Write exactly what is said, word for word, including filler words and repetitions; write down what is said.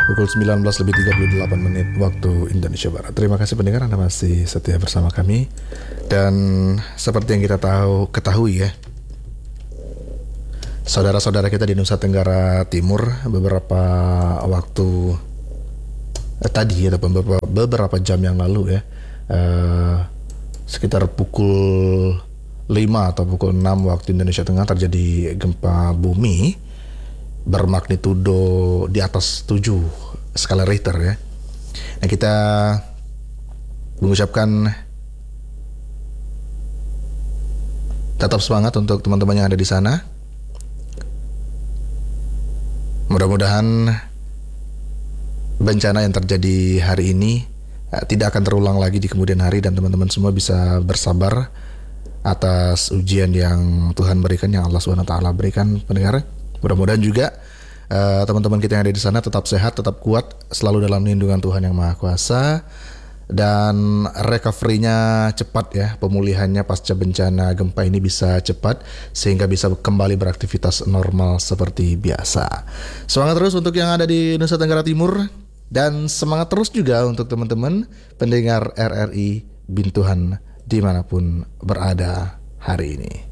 Pukul sembilan belas lebih tiga puluh delapan menit waktu Indonesia Barat. Terima kasih pendengar, Anda masih setia bersama kami. Dan seperti yang kita tahu ketahui ya, saudara-saudara kita di Nusa Tenggara Timur beberapa waktu eh, tadi ataupun beberapa, beberapa jam yang lalu ya, eh, sekitar pukul lima atau pukul enam waktu Indonesia Tengah terjadi gempa bumi bermagnitudo di atas tujuh skala Richter ya. Nah, kita mengucapkan tetap semangat untuk teman-teman yang ada di sana. Mudah-mudahan bencana yang terjadi hari ini uh, tidak akan terulang lagi di kemudian hari, dan teman-teman semua bisa bersabar atas ujian yang Tuhan berikan, yang Allah subhanahu wa taala berikan, pendengar. Mudah-mudahan juga uh, teman-teman kita yang ada di sana tetap sehat, tetap kuat, selalu dalam lindungan Tuhan yang Maha Kuasa, dan recovery-nya cepat ya, pemulihannya pasca bencana gempa ini bisa cepat sehingga bisa kembali beraktivitas normal seperti biasa. Semangat terus untuk yang ada di Nusa Tenggara Timur, dan semangat terus juga untuk teman-teman pendengar R R I Bintuhan dimanapun berada hari ini.